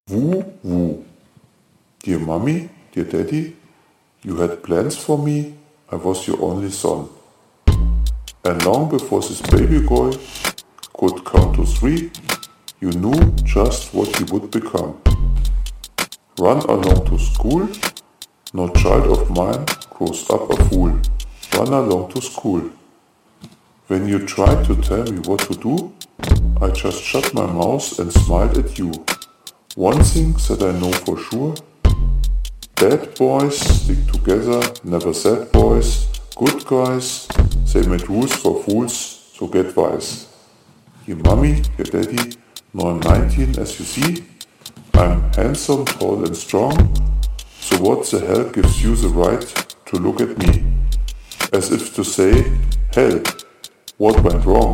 Woo woo. Dear mommy, dear daddy, you had plans for me, I was your only son. And long before this baby boy could count to 3, you knew just what he would become. Run along to school, no child of mine grows up a fool. Run along to school. When you tried to tell me what to do, I just shut my mouth and smiled at you. One thing that I know for sure, bad boys stick together, never sad boys. Good guys, they made rules for fools, so get wise. Your mommy, your daddy, now I'm 19 as you see. I'm handsome, tall and strong, so what the hell gives you the right to look at me? As if to say, help, what went wrong?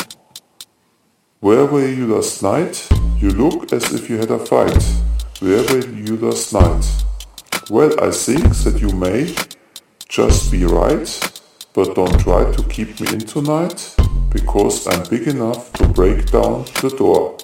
Where were you last night? You look as if you had a fight. Where were you last night? Well, I think that you may just be right, but don't try to keep me in tonight, because I'm big enough to break down the door.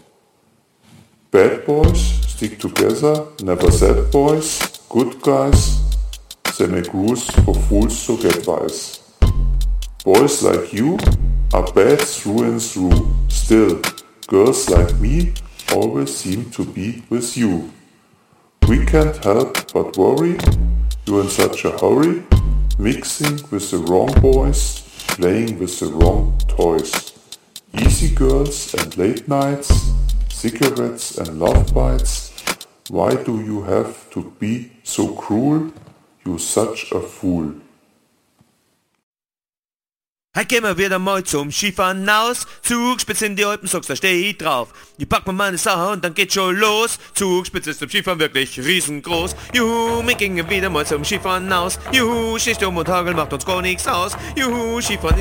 Bad boys stick together, never sad boys. Good guys, they make rules for fools, so get wise. Boys like you are bad through and through. Still, girls like me always seem to be with you. We can't help but worry, you're in such a hurry, mixing with the wrong boys, playing with the wrong toys. Easy girls and late nights, cigarettes and love bites. Why do you have to be so cruel? You're such a fool. Hey, gehen wir wieder mal zum Skifahren aus. Zugspitze in die Alpen, sagst, da steh ich drauf. Ich pack mir meine Sache und dann geht's schon los. Zugspitze ist zum Skifahren wirklich riesengroß. Juhu, wir gingen wieder mal zum Skifahren aus. Juhu, Schneesturm und Hagel macht uns gar nichts aus. Juhu, Skifahren ist